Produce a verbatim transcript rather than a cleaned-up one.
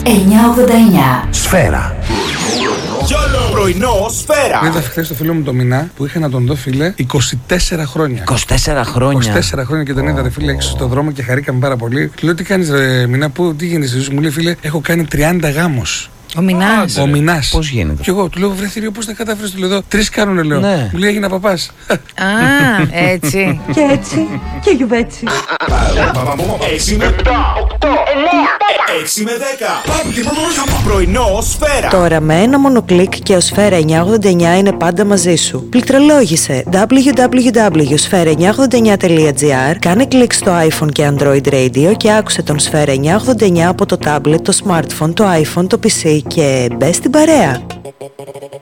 εννιακόσια ογδόντα εννιά. Σφαίρα. Πρωινό Σφαίρα. Είδα χθες το φίλο μου το Μινά που είχα να τον δω, φίλε, είκοσι τέσσερα χρόνια. είκοσι τέσσερα χρόνια. είκοσι τέσσερα χρόνια και τον είδα, ρε φίλε, έξω στον δρόμο και χαρήκαμε πάρα πολύ. Λέω, τι κάνεις, ρε Μινά, πού, τι γίνεται στη ζωή σου? Μου λέει, φίλε, έχω κάνει τριάντα γάμους. Ο Μινάς. Ο Μινάς. Πώς γίνεται? Και εγώ του λέω, βρε θηρίο, πώς τα κατάφερες? Του λέω, εδώ τρεις κάνουνε, λέω. Ναι. Μου λέει, έγινα παπάς. Α, έτσι. Και έτσι και γιουβέτσι. έξι με επτά, οκτώ, εννιά, έξι με δέκα. Πρωινό Σφαίρα. Τώρα με ένα μόνο κλικ και ο Σφαίρα εννιακόσια ογδόντα εννιά είναι πάντα μαζί σου. Πληκτρολόγησε double-u double-u double-u τελεία σφαίρα εννιακόσια ογδόντα εννιά τελεία τζι άρ, κάνε κλικ στο iPhone και Android Radio και άκουσε τον Σφαίρα εννιακόσια ογδόντα εννιά από το tablet, το smartphone, το iPhone, το πι σι και μπες στην παρέα.